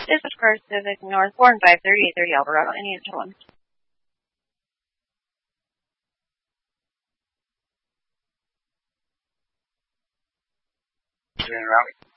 This is Car Civic North 4 and 53830 Alvarado. Any answer one? Routing.